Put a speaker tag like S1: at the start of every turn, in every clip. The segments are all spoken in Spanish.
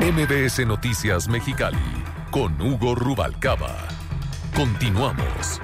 S1: MBS Noticias Mexicali con Hugo Rubalcaba. Continuamos.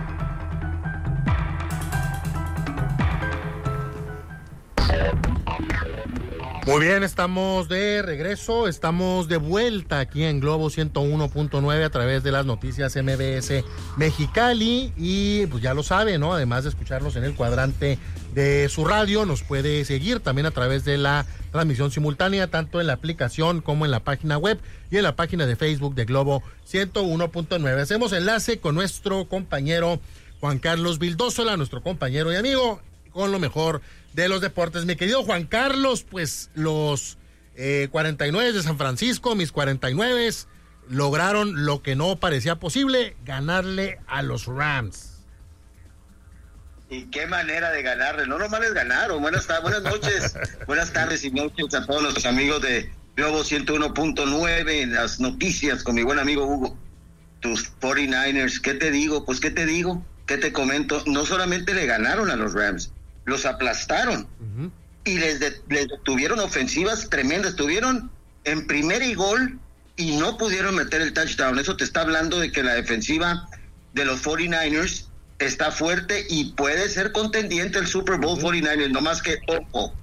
S2: Muy bien, estamos de regreso, estamos de vuelta aquí en Globo 101.9 a través de las noticias MBS Mexicali y pues ya lo sabe, ¿no? Además de escucharnos en el cuadrante de su radio, nos puede seguir también a través de la transmisión simultánea, tanto en la aplicación como en la página web y en la página de Facebook de Globo 101.9. Hacemos enlace con nuestro compañero Juan Carlos Vildósola, nuestro compañero y amigo, con lo mejor de los deportes. Mi querido Juan Carlos, pues los 49 de San Francisco, mis 49, lograron lo que no parecía posible, ganarle a los Rams.
S3: Y qué manera de ganarle, no nomás les ganaron. Buenas noches, buenas tardes y noches a todos los amigos de Globo 101.9 en las noticias con mi buen amigo Hugo. Tus 49ers, ¿qué te digo? Pues, ¿qué te digo? ¿Qué te comento? No solamente le ganaron a los Rams, los aplastaron y les tuvieron ofensivas tremendas, tuvieron en primera y gol y no pudieron meter el touchdown. Eso te está hablando de que la defensiva de los 49ers está fuerte y puede ser contendiente el Super Bowl 49ers, no más que ojo.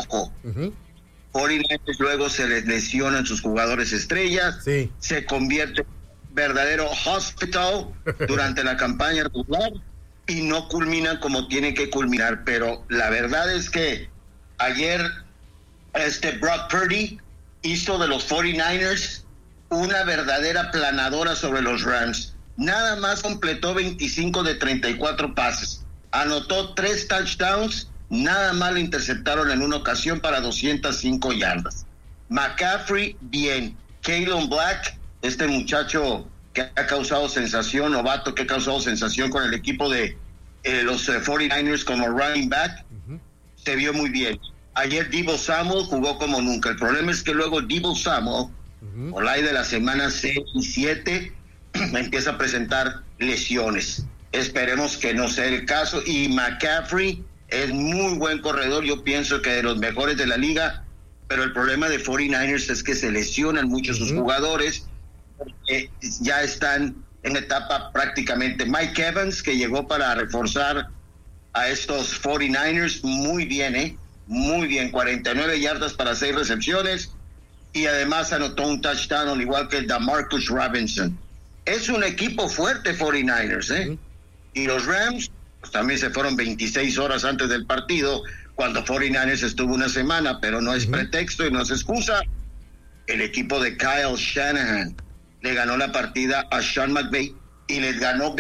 S3: 49ers luego se les lesionan sus jugadores estrellas, se convierte en verdadero hospital durante la campaña regular y no culminan como tienen que culminar, pero la verdad es que ayer Brock Purdy hizo de los 49ers una verdadera planadora sobre los Rams. Nada más completó 25 de 34 pases, anotó 3 touchdowns, nada más lo interceptaron en una ocasión para 205 yardas. McCaffrey, bien. Kalen Black, este muchacho que ha causado sensación, novato que ha causado sensación con el equipo de los 49ers como running back, se vio muy bien. Ayer Deebo Samuel jugó como nunca. El problema es que luego Deebo Samuel, por ahí de la semana 6 y 7, empieza a presentar lesiones. Esperemos que no sea el caso. Y McCaffrey es muy buen corredor, yo pienso que de los mejores de la liga, pero el problema de 49ers es que se lesionan mucho sus jugadores. Ya están en etapa prácticamente. Mike Evans, que llegó para reforzar a estos 49ers, muy bien, muy bien, 49 yardas para 6 recepciones y además anotó un touchdown al igual que el DeMarcus Robinson. Es un equipo fuerte 49ers, y los Rams pues, también se fueron 26 horas antes del partido cuando 49ers estuvo una semana, pero no es pretexto y no es excusa. El equipo de Kyle Shanahan le ganó la partida a Sean McVay y les ganó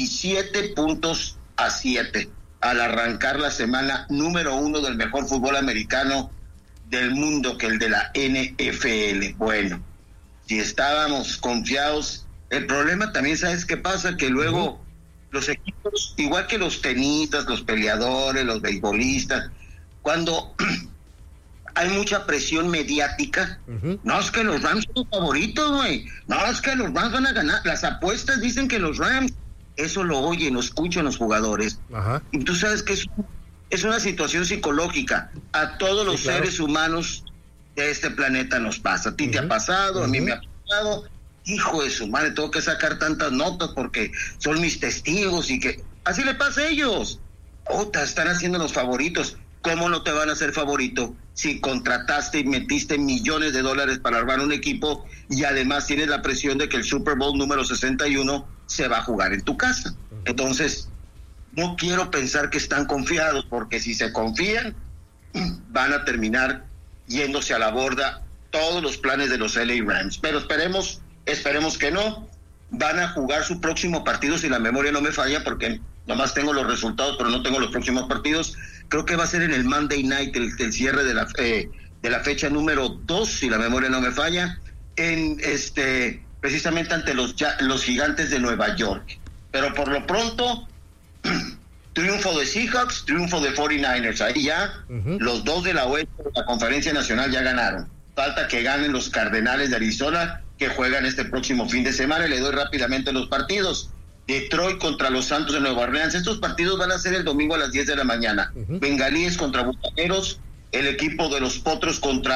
S3: 27-7 al arrancar la semana número 1 del mejor fútbol americano del mundo, que el de la NFL. Bueno, si estábamos confiados, el problema también, ¿sabes qué pasa? Que luego los equipos, igual que los tenistas, los peleadores, los beisbolistas, cuando hay mucha presión mediática, no es que los Rams son los favoritos, güey, no es que los Rams van a ganar, las apuestas dicen que los Rams, eso lo oyen, lo escuchan los jugadores, y tú sabes que es una situación psicológica, a todos los seres humanos de este planeta nos pasa, a ti te ha pasado, a mí me ha pasado, hijo de su madre, tengo que sacar tantas notas porque son mis testigos y que así le pasa a ellos. Están haciendo los favoritos. ¿Cómo no te van a hacer favorito si contrataste y metiste millones de dólares para armar un equipo y además tienes la presión de que el Super Bowl número 61 se va a jugar en tu casa? Entonces, no quiero pensar que están confiados, porque si se confían, van a terminar yéndose a la borda todos los planes de los LA Rams. Pero esperemos que no. Van a jugar su próximo partido, si la memoria no me falla, porque nomás tengo los resultados, pero no tengo los próximos partidos. Creo que va a ser en el Monday Night, el cierre de la fecha número 2, si la memoria no me falla, en precisamente ante los Gigantes de Nueva York. Pero por lo pronto, triunfo de Seahawks, triunfo de 49ers. Ahí ya los dos de la oeste de la Conferencia Nacional ya ganaron. Falta que ganen los Cardenales de Arizona, que juegan este próximo fin de semana. Le doy rápidamente los partidos. Detroit contra los Santos de Nueva Orleans. Estos partidos van a ser el domingo a las 10 de la mañana. Bengalíes contra Bucaneros, el equipo de los Potros contra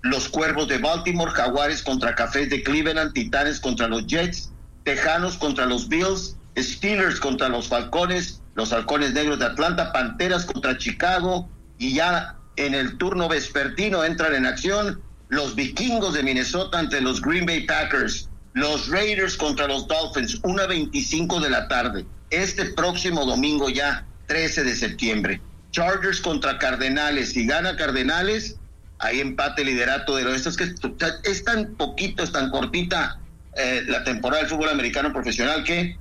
S3: los Cuervos de Baltimore, Jaguares contra Cafés de Cleveland, Titanes contra los Jets, Tejanos contra los Bills, Steelers contra los Falcones, los Halcones Negros de Atlanta, Panteras contra Chicago, y ya en el turno vespertino entran en acción los Vikingos de Minnesota ante los Green Bay Packers, los Raiders contra los Dolphins, 1:25 de la tarde, este próximo domingo ya, 13 de septiembre. Chargers contra Cardenales, si gana Cardenales, hay empate liderato de los... Es que es tan poquito, es tan cortita la temporada del fútbol americano profesional que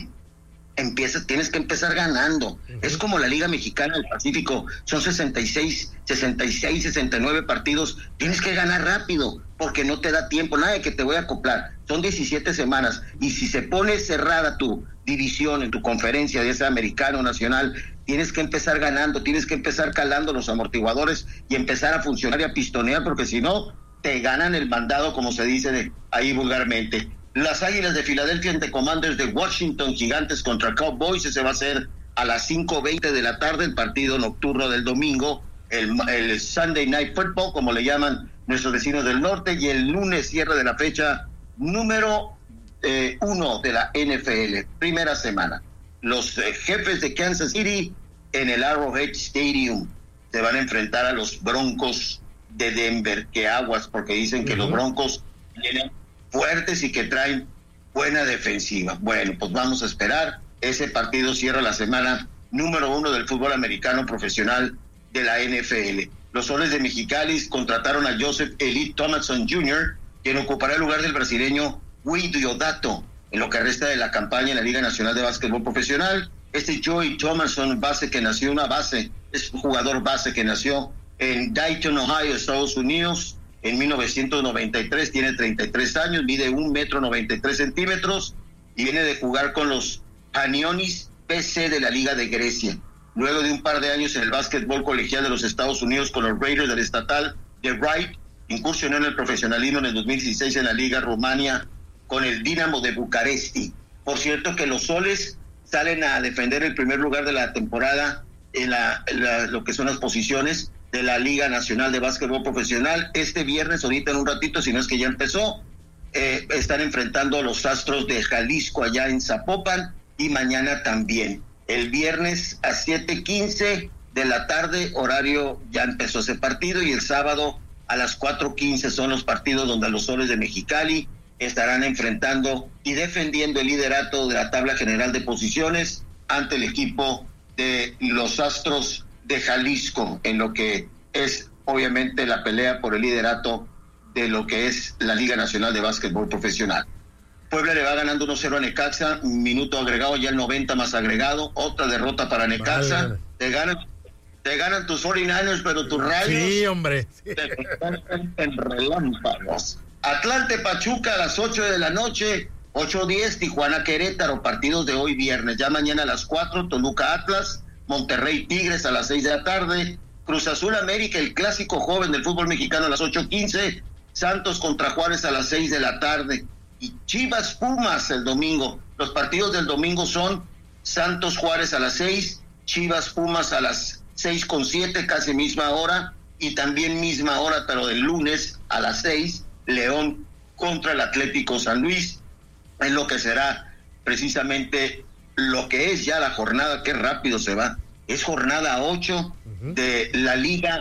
S3: tienes que empezar ganando. Es como la Liga Mexicana del Pacífico, son 66, 69 partidos, tienes que ganar rápido, porque no te da tiempo, nada de que te voy a acoplar, son 17 semanas, y si se pone cerrada tu división en tu conferencia, ya sea americano o nacional, tienes que empezar ganando, tienes que empezar calando los amortiguadores y empezar a funcionar y a pistonear, porque si no, te ganan el mandado, como se dice ahí vulgarmente. Las Águilas de Filadelfia ante Commanders de Washington, Gigantes contra Cowboys, ese va a ser a las 5:20 de la tarde, el partido nocturno del domingo, el Sunday Night Football, como le llaman nuestros vecinos del norte, y el lunes cierre de la fecha número 1 de la NFL, primera semana. Los Jefes de Kansas City en el Arrowhead Stadium se van a enfrentar a los Broncos de Denver, que aguas, porque dicen que los Broncos vienen fuertes y que traen buena defensiva. Bueno, pues vamos a esperar. Ese partido cierra la semana número 1 del fútbol americano profesional de la NFL. Los Soles de Mexicali contrataron a Joseph Elite Thomason Jr., quien ocupará el lugar del brasileño Rui Diodato en lo que resta de la campaña en la Liga Nacional de Básquetbol Profesional. Este Joey Thomason, es un jugador base que nació en Dayton, Ohio, Estados Unidos, en 1993, tiene 33 años, mide 1,93 m y viene de jugar con los Panionis PC de la Liga de Grecia. Luego de un par de años en el básquetbol colegial de los Estados Unidos con los Raiders del estatal de Wright, incursionó en el profesionalismo en el 2016 en la Liga Rumania con el Dinamo de Bucaresti. Por cierto que los Soles salen a defender el primer lugar de la temporada en lo que son las posiciones de la Liga Nacional de Básquetbol Profesional. Este viernes, ahorita en un ratito, si no es que ya empezó, están enfrentando a los Astros de Jalisco allá en Zapopan, y mañana también. El viernes a 7:15 de la tarde, horario, ya empezó ese partido, y el sábado a las 4:15 son los partidos donde los Soles de Mexicali estarán enfrentando y defendiendo el liderato de la tabla general de posiciones ante el equipo de los Astros de Jalisco, en lo que es obviamente la pelea por el liderato de lo que es la Liga Nacional de Básquetbol Profesional. Puebla le va ganando 1-0 a Necaxa, minuto agregado, ya el 90 más agregado, otra derrota para Necaxa. Vale. Te ganan tus 49ers, pero tus Rayos...
S2: Sí, hombre.
S3: Te convierten en relámpagos. Atlante Pachuca a las 8 de la noche, 8:10, Tijuana Querétaro, partidos de hoy viernes. Ya mañana a las 4, Toluca Atlas, Monterrey Tigres a las 6 de la tarde, Cruz Azul América, el clásico joven del fútbol mexicano, a las 8:15, Santos contra Juárez a las 6 de la tarde, y Chivas Pumas el domingo. Los partidos del domingo son Santos Juárez a las 6, Chivas Pumas a las 6:07, casi misma hora, y también misma hora, pero del lunes a las 6, León contra el Atlético San Luis, en lo que será precisamente lo que es ya la jornada, qué rápido se va, es jornada 8 de la Liga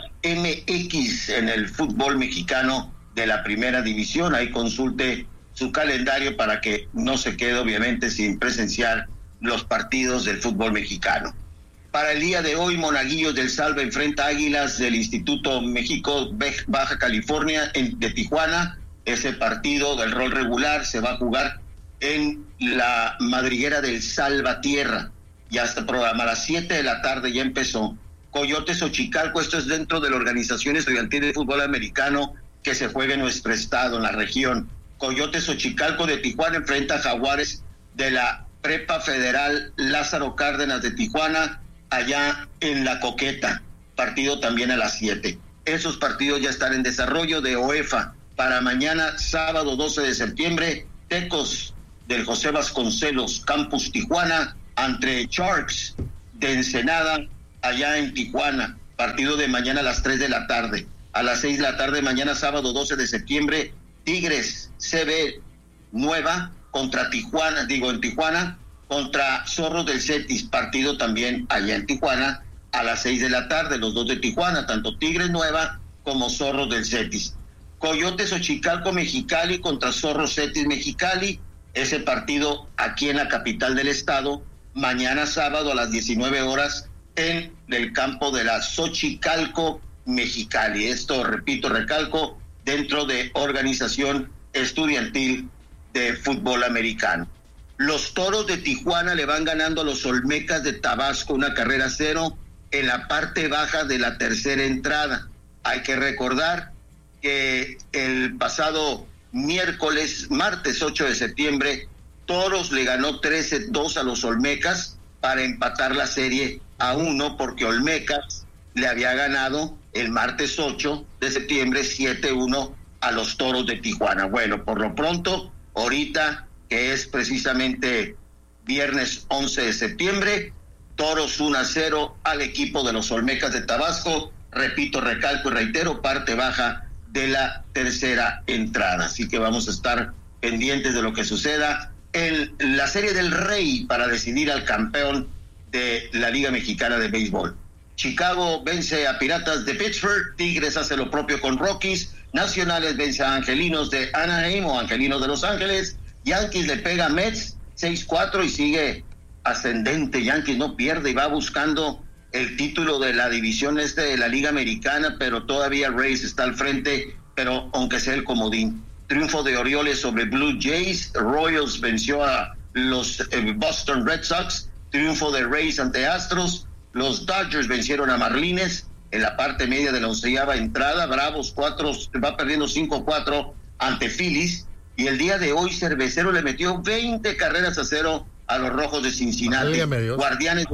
S3: MX en el fútbol mexicano de la primera división. Ahí consulte su calendario para que no se quede obviamente sin presenciar los partidos del fútbol mexicano. Para el día de hoy, Monaguillos del Salve enfrenta a Águilas del Instituto México Baja California de Tijuana. Ese partido del rol regular se va a jugar en la madriguera del Salvatierra, y hasta programar a las 7 de la tarde ya empezó. Coyotes Xochicalco, esto es dentro de la organización estudiantil de fútbol americano que se juega en nuestro estado, en la región. Coyotes Xochicalco de Tijuana enfrenta a Jaguares de la Prepa Federal Lázaro Cárdenas de Tijuana, allá en La Coqueta, partido también a las 7. Esos partidos ya están en desarrollo de OEFA. Para mañana, sábado 12 de septiembre, Tecos del José Vasconcelos, Campus Tijuana, ante Sharks de Ensenada, allá en Tijuana, partido de mañana a las 3 de la tarde. a las 6 de la tarde, mañana sábado 12 de septiembre, Tigres CB Nueva contra Tijuana, en Tijuana, contra Zorros del Cetis, partido también allá en Tijuana, a las 6 de la tarde, los dos de Tijuana, tanto Tigres Nueva como Zorros del Cetis. Coyotes Xochicalco Mexicali contra Zorros Cetis Mexicali, ese partido aquí en la capital del estado, mañana sábado a las 19 horas en el campo de la Xochicalco Mexicali. Esto, repito, recalco, dentro de Organización Estudiantil de Fútbol Americano. Los Toros de Tijuana le van ganando a los Olmecas de Tabasco 1-0 en la parte baja de la tercera entrada. Hay que recordar que el pasado martes 8 de septiembre, Toros le ganó 13-2 a los Olmecas para empatar la serie a 1, porque Olmecas le había ganado el martes 8 de septiembre 7-1 a los Toros de Tijuana. Bueno, por lo pronto, ahorita que es precisamente viernes 11 de septiembre, Toros 1-0 al equipo de los Olmecas de Tabasco. Repito, recalco y reitero, parte baja de la tercera entrada. Así que vamos a estar pendientes de lo que suceda en la Serie del Rey para decidir al campeón de la Liga Mexicana de Béisbol. Chicago vence a Piratas de Pittsburgh, Tigres hace lo propio con Rockies, Nacionales vence a Angelinos de Anaheim o Angelinos de Los Ángeles, Yankees le pega a Mets 6-4 y sigue ascendente. Yankees no pierde y va buscando el título de la división de la Liga Americana, pero todavía Rays está al frente, pero aunque sea el comodín. Triunfo de Orioles sobre Blue Jays, Royals venció a los Boston Red Sox, triunfo de Rays ante Astros, los Dodgers vencieron a Marlins en la parte media de la 11ª entrada, Bravos va perdiendo 5-4 ante Phillies, y el día de hoy Cervecero le metió 20-0 a los Rojos de Cincinnati. Guardianes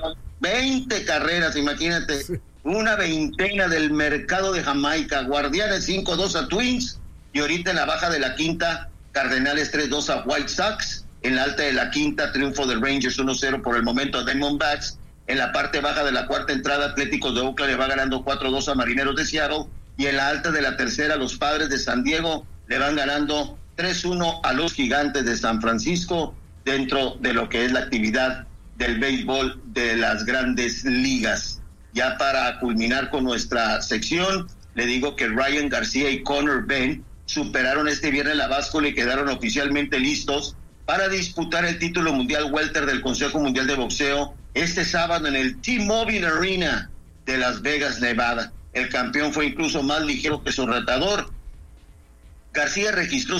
S3: 20 carreras, imagínate, sí. Una veintena del mercado de Jamaica. Guardianes 5-2 a Twins, y ahorita en la baja de la quinta, Cardenales 3-2 a White Sox. En la alta de la quinta, triunfo de Rangers 1-0 por el momento a Diamondbacks. En la parte baja de la cuarta entrada, Atléticos de Oakland le va ganando 4-2 a Marineros de Seattle, y en la alta de la tercera, los Padres de San Diego le van ganando 3-1 a los Gigantes de San Francisco, dentro de lo que es la actividad del béisbol de las Grandes Ligas. Ya para culminar con nuestra sección, le digo que Ryan García y Conor Benn superaron este viernes la báscula y quedaron oficialmente listos para disputar el título mundial welter del Consejo Mundial de Boxeo este sábado en el T-Mobile Arena de Las Vegas, Nevada. El campeón fue incluso más ligero que su retador. García registró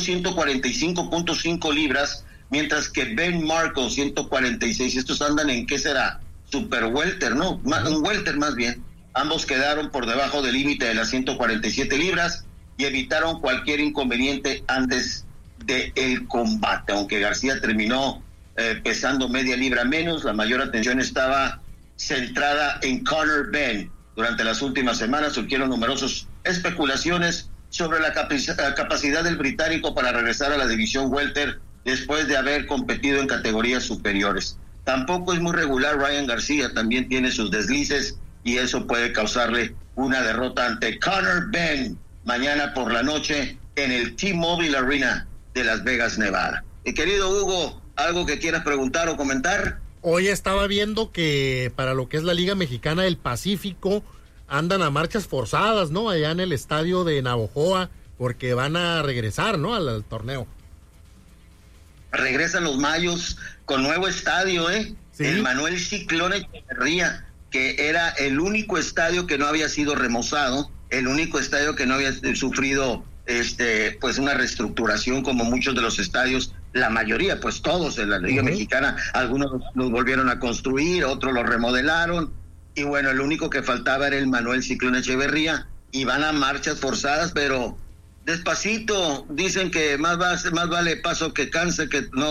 S3: 145.5 libras, mientras que Ben Marco 146. Estos andan en, ¿qué será? Super welter, ¿no? Un welter más bien. Ambos quedaron por debajo del límite de las 147 libras y evitaron cualquier inconveniente antes del combate. Aunque García terminó pesando media libra menos, la mayor atención estaba centrada en Conor Benn. Durante las últimas semanas surgieron numerosas especulaciones sobre la capacidad del británico para regresar a la división welter después de haber competido en categorías superiores. Tampoco es muy regular Ryan García, también tiene sus deslices y eso puede causarle una derrota ante Conor Benn mañana por la noche en el T-Mobile Arena de Las Vegas, Nevada. Querido Hugo, ¿algo que quieras preguntar o comentar?
S2: Hoy estaba viendo que para lo que es la Liga Mexicana del Pacífico andan a marchas forzadas, ¿no? Allá en el estadio de Navojoa, porque van a regresar, ¿no? Al torneo.
S3: Regresan los Mayos con nuevo estadio, ¿Sí? El Manuel Ciclón Echeverría, que era el único estadio que no había sido remozado, el único estadio que no había sufrido pues una reestructuración como muchos de los estadios, la mayoría, pues todos en la Liga Mexicana, algunos los volvieron a construir, otros los remodelaron, y bueno, el único que faltaba era el Manuel Ciclón Echeverría, y van a marchas forzadas, pero despacito. Dicen que más vale paso que canse,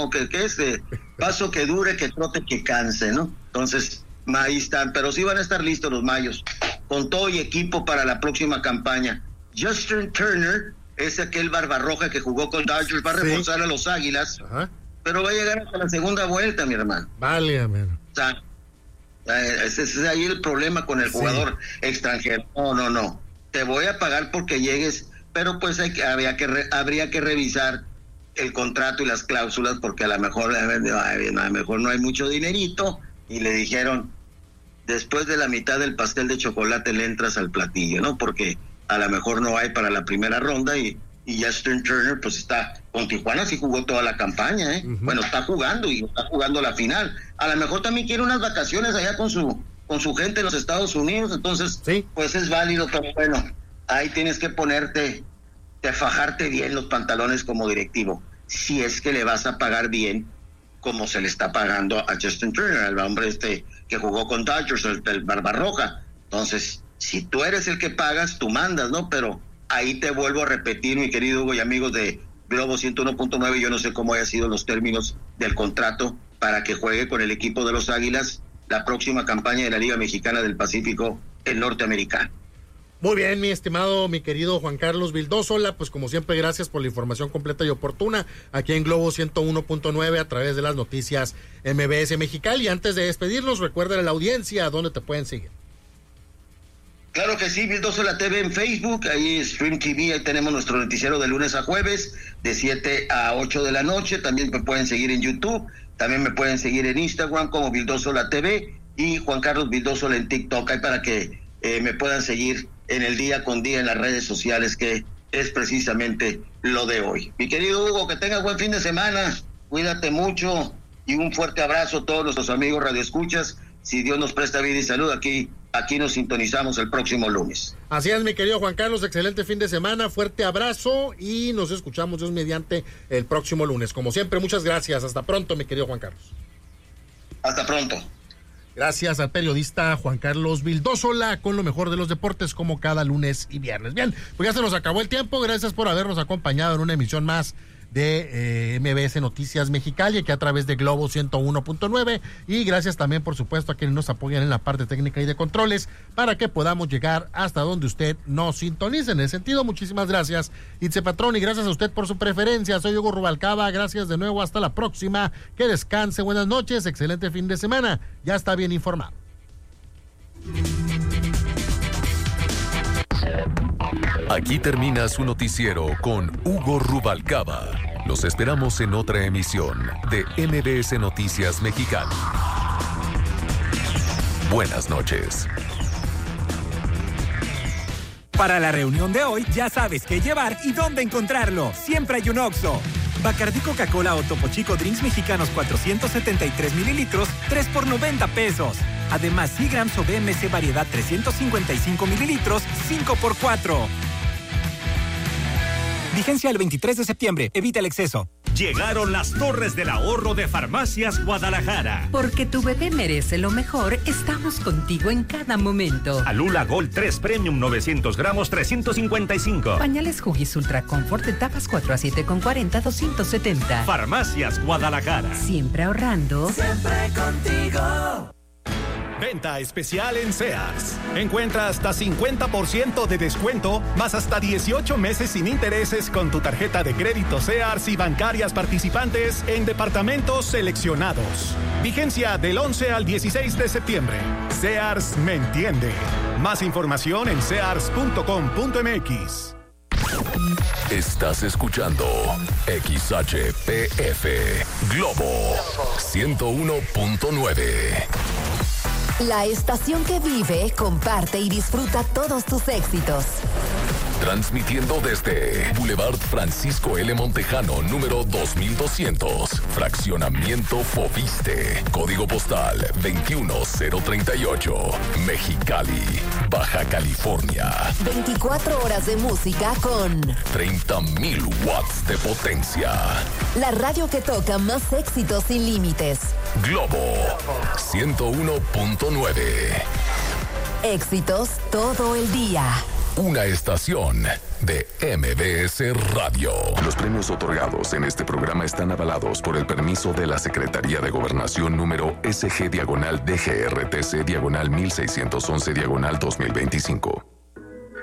S3: paso que dure, que trote que canse, ¿no? Entonces, ahí están, pero sí van a estar listos los Mayos, con todo y equipo para la próxima campaña. Justin Turner es aquel barbarroja que jugó con Dodgers, va a reforzar a los Águilas, pero va a llegar hasta la segunda vuelta, mi hermano.
S2: Válgame.
S3: O sea, ese es ahí el problema con el jugador extranjero. No. te voy a pagar porque llegues, pero pues habría que revisar el contrato y las cláusulas, porque a lo mejor no hay mucho dinerito, y le dijeron, después de la mitad del pastel de chocolate le entras al platillo, ¿no? Porque a lo mejor no hay para la primera ronda, y Justin Turner pues está con Tijuana, sí jugó toda la campaña, ¿eh? Uh-huh. Bueno, está jugando la final. A lo mejor también quiere unas vacaciones allá con su gente en los Estados Unidos, entonces sí, pues es válido, pero bueno, ahí tienes que fajarte bien los pantalones como directivo, si es que le vas a pagar bien como se le está pagando a Justin Turner, al hombre que jugó con Dodgers, el Barbarroja. Entonces, si tú eres el que pagas, tú mandas, ¿no? Pero ahí te vuelvo a repetir, mi querido Hugo y amigos de Globo 101.9, yo no sé cómo hayan sido los términos del contrato para que juegue con el equipo de los Águilas la próxima campaña de la Liga Mexicana del Pacífico, el norteamericano.
S2: Muy bien, mi estimado, mi querido Juan Carlos Vildósola, pues como siempre, gracias por la información completa y oportuna aquí en Globo 101.9 a través de las noticias MBS Mexicali. Y antes de despedirnos, recuérdale a la audiencia dónde te pueden seguir.
S3: Claro que sí, Vildósola TV en Facebook, ahí Stream TV, ahí tenemos nuestro noticiero de lunes a jueves, de 7 a 8 de la noche. También me pueden seguir en YouTube, también me pueden seguir en Instagram como Vildósola TV y Juan Carlos Vildósola en TikTok, ahí para que me puedan seguir en el día con día en las redes sociales, que es precisamente lo de hoy. Mi querido Hugo, que tengas buen fin de semana, cuídate mucho y un fuerte abrazo a todos nuestros amigos radioescuchas. Si Dios nos presta vida y salud, aquí nos sintonizamos el próximo lunes.
S2: Así es, mi querido Juan Carlos, excelente fin de semana, fuerte abrazo y nos escuchamos Dios mediante el próximo lunes. Como siempre, muchas gracias. Hasta pronto, mi querido Juan Carlos.
S3: Hasta pronto.
S2: Gracias al periodista Juan Carlos Vildósola con lo mejor de los deportes como cada lunes y viernes. Bien, pues ya se nos acabó el tiempo. Gracias por habernos acompañado en una emisión más de MBS Noticias Mexicali, aquí a través de Globo 101.9, y gracias también por supuesto a quienes nos apoyan en la parte técnica y de controles para que podamos llegar hasta donde usted nos sintonice. En ese sentido, muchísimas gracias, Itze Patrón, y gracias a usted por su preferencia. Soy Hugo Rubalcaba, gracias de nuevo, hasta la próxima, que descanse, buenas noches, excelente fin de semana, ya está bien informado.
S1: Aquí termina su noticiero con Hugo Rubalcaba. Los esperamos en otra emisión de MBS Noticias Mexicali. Buenas noches.
S4: Para la reunión de hoy, ya sabes qué llevar y dónde encontrarlo. Siempre hay un Oxxo. Bacardí Coca-Cola o Topo Chico Drinks Mexicanos 473 mililitros, 3 por 90 pesos. Además, Seagrams o BMC Variedad 355 mililitros, 5 por 4. Vigencia el 23 de septiembre. Evita el exceso.
S5: Llegaron las Torres del Ahorro de Farmacias Guadalajara.
S6: Porque tu bebé merece lo mejor, estamos contigo en cada momento.
S5: Alula Gold 3 Premium 900 gramos 355.
S6: Pañales Huggies Ultra Comfort etapas 4 a 7 con 40 270.
S5: Farmacias Guadalajara.
S6: Siempre ahorrando.
S7: Siempre contigo.
S8: Venta especial en Sears. Encuentra hasta 50% de descuento, más hasta 18 meses sin intereses con tu tarjeta de crédito Sears y bancarias participantes en departamentos seleccionados. Vigencia del 11 al 16 de septiembre. Sears me entiende. Más información en sears.com.mx.
S1: Estás escuchando XHPF Globo 101.9.
S9: La estación que vive, comparte y disfruta todos tus éxitos.
S1: Transmitiendo desde Boulevard Francisco L. Montejano, número 2200, Fraccionamiento Foviste, Código Postal 21038, Mexicali, Baja California.
S9: 24 horas de música con
S1: 30,000 watts de potencia.
S9: La radio que toca más éxitos sin límites.
S1: Globo 101.9.
S9: Éxitos todo el día.
S1: Una estación de MBS Radio. Los premios otorgados en este programa están avalados por el permiso de la Secretaría de Gobernación número SG/DGRTC/1611/2025.